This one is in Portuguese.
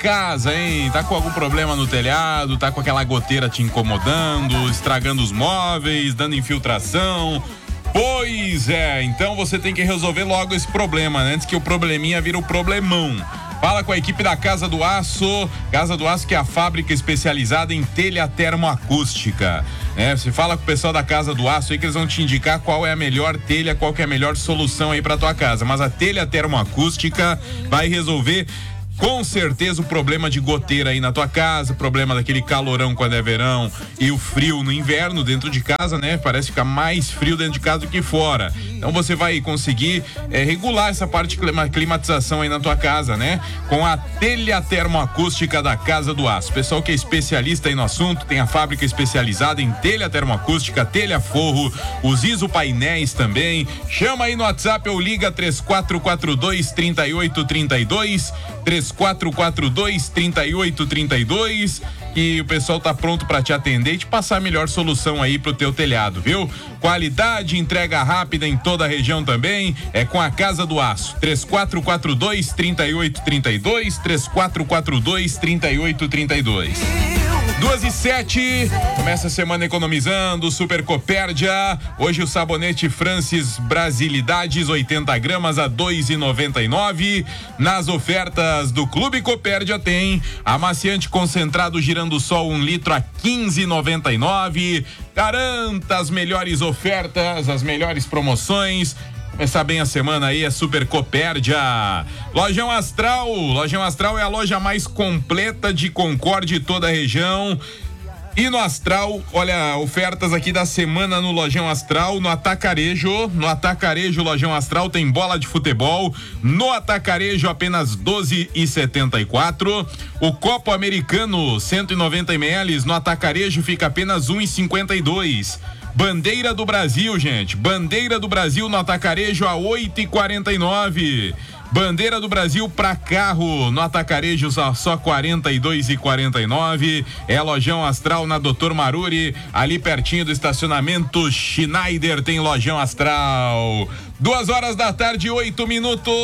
casa, hein? Tá com algum problema no telhado, tá com aquela goteira te incomodando, estragando os móveis, dando infiltração. Pois é, então você tem que resolver logo esse problema, né? Antes que o probleminha vira o problemão. Fala com a equipe da Casa do Aço. Casa do Aço, que é a fábrica especializada em telha termoacústica. Você fala com o pessoal da Casa do Aço aí que eles vão te indicar qual é a melhor telha, qual que é a melhor solução aí pra tua casa. Mas a telha termoacústica vai resolver com certeza o problema de goteira aí na tua casa, problema daquele calorão quando é verão e o frio no inverno dentro de casa, né? Parece ficar mais frio dentro de casa do que fora. Então você vai conseguir regular essa parte de climatização aí na tua casa, né? Com a telha termoacústica da Casa do Aço. Pessoal que é especialista aí no assunto, tem a fábrica especializada em telha termoacústica, telha forro, os isopainéis também. Chama aí no WhatsApp ou liga 3442-3832, 3442-3832, e o pessoal tá pronto para te atender e te passar a melhor solução aí pro teu telhado, viu? Qualidade, entrega rápida em toda a região também, é com a Casa do Aço. 3442-3832, 3442-3832. 2:07, começa a semana economizando, Super Copérdia. Hoje o sabonete Francis Brasilidades 80 gramas a 2,99. Nas ofertas do Clube Copérdia tem amaciante concentrado Girandosol 1 litro a 15,99. Garanta as melhores ofertas, as melhores promoções. Começar bem a semana aí, é Super Copérdia. Lojão Astral. Lojão Astral é a loja mais completa de Concórdia e toda a região. E no Astral, olha, ofertas aqui da semana no Lojão Astral, no Atacarejo. No Atacarejo, Lojão Astral tem bola de futebol. No Atacarejo, apenas 12,74. O copo americano, 190 ml, no Atacarejo fica apenas 1,52. Bandeira do Brasil, gente. Bandeira do Brasil no Atacarejo a 8,49. Bandeira do Brasil pra carro no Atacarejo só 42,49. É Lojão Astral na Doutor Maruri, ali pertinho do estacionamento Schneider tem Lojão Astral. 2 horas da tarde, 8 minutos.